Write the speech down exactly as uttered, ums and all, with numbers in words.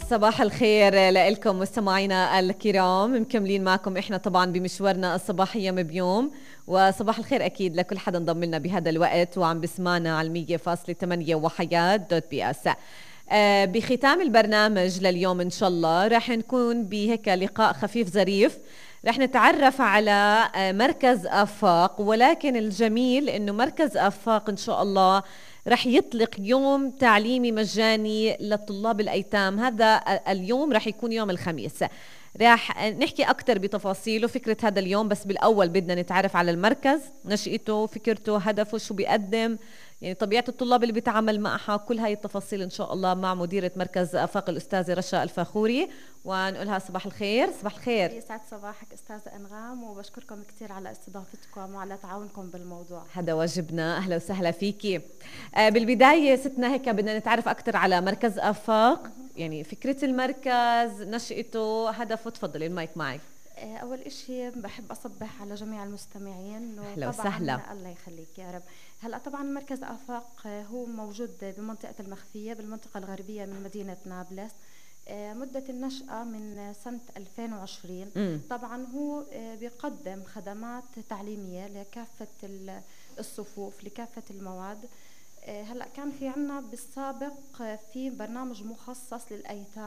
صباح الخير لكم مستمعينا الكرام، مكملين معكم احنا طبعا بمشوارنا الصباحية بيوم. وصباح الخير اكيد لكل حدا انضم لنا بهذا الوقت وعم بسمعنا على مية فاصلة ثمانية وحياة دوت بي اس. آه بختام البرنامج لليوم ان شاء الله رح نكون بهيك لقاء خفيف ظريف، رح نتعرف على آه مركز آفاق. ولكن الجميل انه مركز آفاق ان شاء الله رح يطلق يوم تعليمي مجاني للطلاب الأيتام. هذا اليوم رح يكون يوم الخميس، رح نحكي أكتر بتفاصيله فكرة هذا اليوم. بس بالأول بدنا نتعرف على المركز، نشأته، فكرته، هدفه، شو بيقدم، يعني طبيعة الطلاب اللي بيتعامل معها، كل هاي التفاصيل إن شاء الله مع مديرة مركز آفاق الأستاذة رشا الفاخوري. ونقولها صباح الخير. صباح الخير، يسعد صباحك أستاذة أنغام، وبشكركم كثير على استضافتكم وعلى تعاونكم بالموضوع. هذا واجبنا، أهلا وسهلا فيكي. آه بالبداية ستنا هيك بدنا نتعرف أكتر على مركز آفاق، يعني فكرة المركز، نشأته، هدفه. تفضلي المايك معك. أول إشي بحب أصبح على جميع المستمعين، أهلا وطبعا وسهلا. الله يخليك يا رب. هلأ طبعا مركز آفاق هو موجود بمنطقة المخفية بالمنطقة الغربية من مدينة نابلس. مدة النشأة من سنة ألفين وعشرين. م. طبعا هو بيقدم خدمات تعليمية لكافة الصفوف، لكافة المواد. هلأ كان في عنا بالسابق في برنامج مخصص للأيتام